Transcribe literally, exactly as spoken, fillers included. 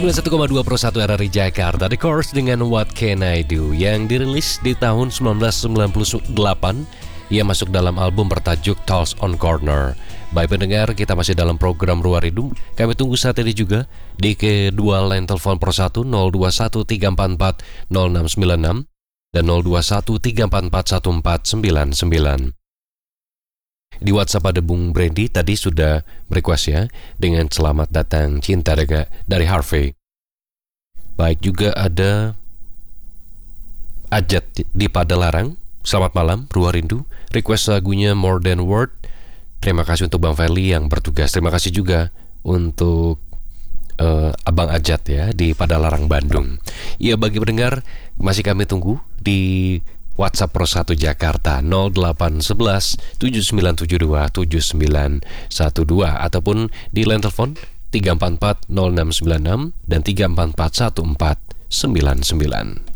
sembilan puluh satu koma dua Pro satu R R I Jakarta, The Course dengan What Can I Do yang dirilis di tahun sembilan belas sembilan puluh delapan. Ia masuk dalam album bertajuk Tales on Corner. Baik pendengar, kita masih dalam program Ruang Rindu. Kami tunggu saat ini juga di kedua line telepon Pro satu nol dua satu tiga empat empat nol enam sembilan enam dan nol dua satu tiga empat empat satu empat sembilan sembilan. Di WhatsApp ada Bung Brandy tadi sudah request ya dengan selamat datang cinta dari Harvey. Baik, juga ada Ajat di Padalarang. Selamat malam, Ruang Rindu. Request lagunya More Than Word. Terima kasih untuk Bang Feli yang bertugas. Terima kasih juga untuk uh, Abang Ajat ya di Padalarang, Bandung. Ya, bagi pendengar masih kami tunggu di WhatsApp Pro satu Jakarta nol delapan satu satu tujuh sembilan tujuh dua tujuh sembilan satu dua ataupun di line telepon tiga empat empat nol enam sembilan enam dan tiga empat empat satu empat sembilan sembilan.